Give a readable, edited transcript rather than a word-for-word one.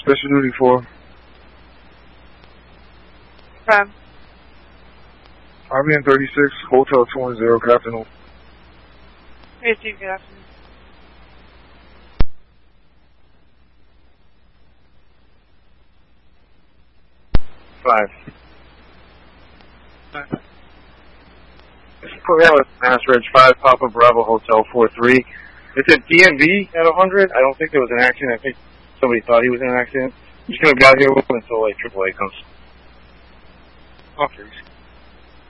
Special Duty 4. From? RBN 36, Hotel 210, good afternoon. Receive, good afternoon. 5. Program with Mass Ridge 5, Papa Bravo Hotel 43. It's at DMV at 100. I don't think there was an accident. I think somebody thought he was in an accident. I'm just going to be out here until like AAA comes. Okay.